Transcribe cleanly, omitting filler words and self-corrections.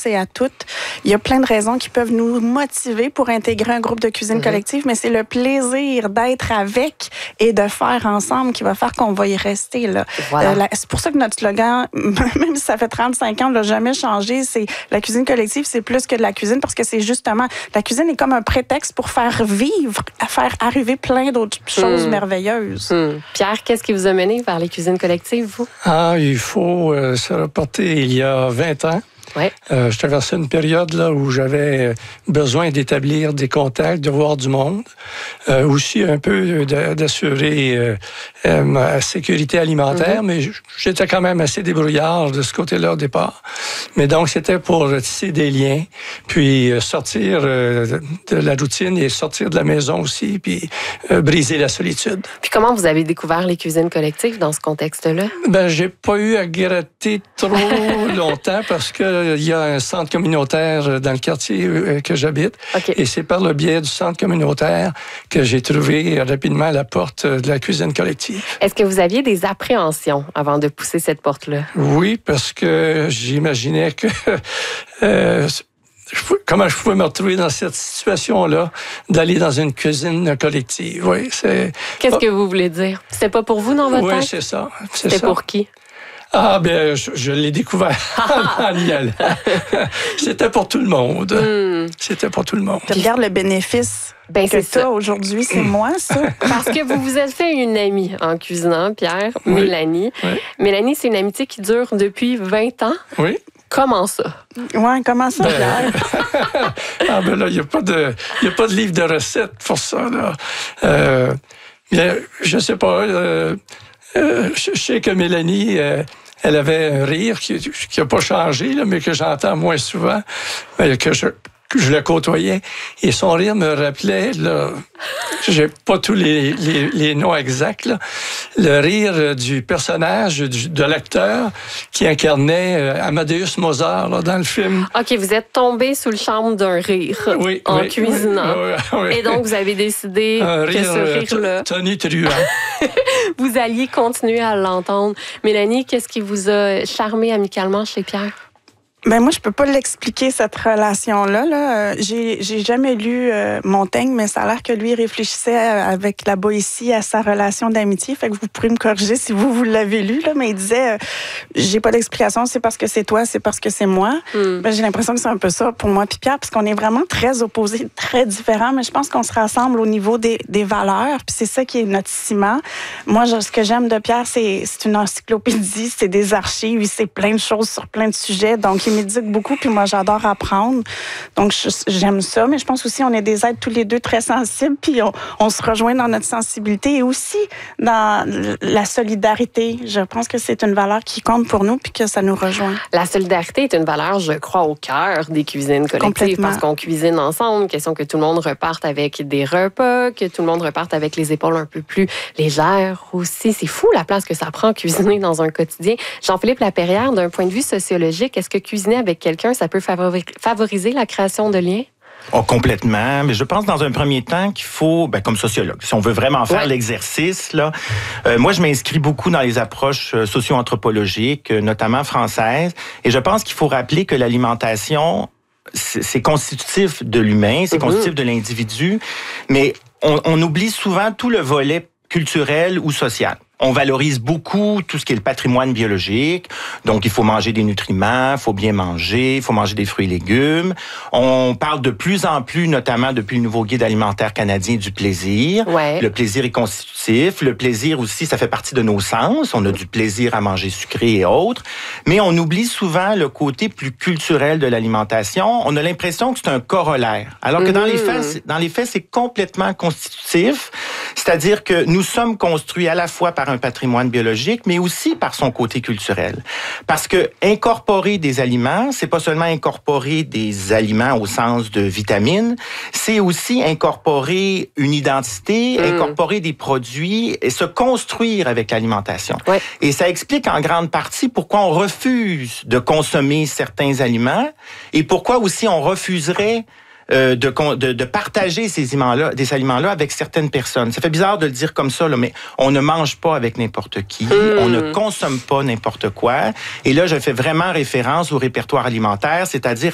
tous et à toutes. Il y a plein de raisons qui peuvent nous motiver pour intégrer un groupe de cuisine collective, mais c'est le plaisir d'être avec et de faire ensemble qui va faire qu'on va y rester. Là. Voilà. C'est pour ça que notre slogan, même si ça fait 35 ans, ne l'a jamais changé, c'est la cuisine collective, c'est plus que de la cuisine parce que c'est justement, la cuisine est comme un prétexte pour faire vivre, faire arriver plein d'autres choses merveilleuses. Pierre, qu'est-ce qui vous a mené vers les cuisines collectives, vous? Il faut se reporter il y a 20 ans. Ouais. Je traversais une période là où j'avais besoin d'établir des contacts, de voir du monde, aussi un peu d'assurer ma sécurité alimentaire, mais j'étais quand même assez débrouillard de ce côté-là au départ. Mais donc, c'était pour tisser des liens, puis sortir de la routine et sortir de la maison aussi, puis briser la solitude. Puis comment vous avez découvert les cuisines collectives dans ce contexte-là? J'ai pas eu à gratter trop longtemps parce que il y a un centre communautaire dans le quartier que j'habite. Okay. Et c'est par le biais du centre communautaire que j'ai trouvé rapidement la porte de la cuisine collective. Est-ce que vous aviez des appréhensions avant de pousser cette porte-là? Oui, parce que j'imaginais que... comment je pouvais me retrouver dans cette situation-là, d'aller dans une cuisine collective. Oui, c'est... Qu'est-ce que vous voulez dire? C'était pas pour vous dans votre tête? Oui, c'est ça. C'était pour qui? Je l'ai découvert en y allant. C'était pour tout le monde. C'était pour tout le monde. Regarde le bénéfice que tu as aujourd'hui, c'est moi, ça. Parce que vous vous êtes fait une amie en cuisinant, Pierre, Mélanie. Oui. Mélanie, c'est une amitié qui dure depuis 20 ans. Oui. Comment ça? Oui, comment ça, Pierre? Là, il n'y a pas de livre de recettes pour ça, là. Je sais pas. Je sais que Mélanie, elle avait un rire qui n'a pas changé, là, mais que j'entends moins souvent, mais que je le côtoyais. Et son rire me rappelait, là, j'ai pas tous les noms exacts, là, le rire du personnage, de l'acteur qui incarnait Amadeus Mozart là, dans le film. OK, vous êtes tombé sous le charme d'un rire en cuisinant. Oui. Et donc, vous avez décidé que ce rire-là... tonitruant. Vous alliez continuer à l'entendre. Mélanie, qu'est-ce qui vous a charmé amicalement chez Pierre? Moi, je peux pas l'expliquer, cette relation-là. Là. J'ai jamais lu Montaigne, mais ça a l'air que lui réfléchissait avec la Boétie à sa relation d'amitié. Fait que vous pourrez me corriger si vous l'avez lu, là. Mais il disait, j'ai pas d'explication, c'est parce que c'est toi, c'est parce que c'est moi. J'ai l'impression que c'est un peu ça pour moi puis Pierre, parce qu'on est vraiment très opposés, très différents, mais je pense qu'on se rassemble au niveau des valeurs, puis c'est ça qui est notre ciment. Moi, ce que j'aime de Pierre, c'est une encyclopédie, c'est des archives, il sait plein de choses sur plein de sujets, donc il médite beaucoup, puis moi, j'adore apprendre. Donc, j'aime ça, mais je pense aussi qu'on est des êtres tous les deux très sensibles, puis on se rejoint dans notre sensibilité et aussi dans la solidarité. Je pense que c'est une valeur qui compte pour nous, puis que ça nous rejoint. La solidarité est une valeur, je crois, au cœur des cuisines collectives, parce qu'on cuisine ensemble, question que tout le monde reparte avec des repas, que tout le monde reparte avec les épaules un peu plus légères aussi. C'est fou la place que ça prend cuisiner dans un quotidien. Jean-Philippe Lapeyriere, d'un point de vue sociologique, est-ce que cuisiner avec quelqu'un, ça peut favoriser la création de liens? Complètement. Mais je pense dans un premier temps qu'il faut, comme sociologue, si on veut vraiment faire l'exercice, là, moi je m'inscris beaucoup dans les approches socio-anthropologiques, notamment françaises, et je pense qu'il faut rappeler que l'alimentation, c'est constitutif de l'humain, c'est constitutif de l'individu, mais on oublie souvent tout le volet culturel ou social. On valorise beaucoup tout ce qui est le patrimoine biologique. Donc, il faut manger des nutriments, il faut bien manger, il faut manger des fruits et légumes. On parle de plus en plus, notamment depuis le nouveau guide alimentaire canadien, du plaisir. Ouais. Le plaisir est constitutif. Le plaisir aussi, ça fait partie de nos sens. On a du plaisir à manger sucré et autres. Mais on oublie souvent le côté plus culturel de l'alimentation. On a l'impression que c'est un corollaire. Alors que dans les faits, c'est complètement constitutif. C'est-à-dire que nous sommes construits à la fois par un patrimoine biologique, mais aussi par son côté culturel. Parce que incorporer des aliments, c'est pas seulement incorporer des aliments au sens de vitamines, c'est aussi incorporer une identité, incorporer des produits et se construire avec l'alimentation. Ouais. Et ça explique en grande partie pourquoi on refuse de consommer certains aliments et pourquoi aussi on refuserait de partager ces aliments-là avec certaines personnes. Ça fait bizarre de le dire comme ça, là, mais on ne mange pas avec n'importe qui, on ne consomme pas n'importe quoi. Et là, je fais vraiment référence au répertoire alimentaire, c'est-à-dire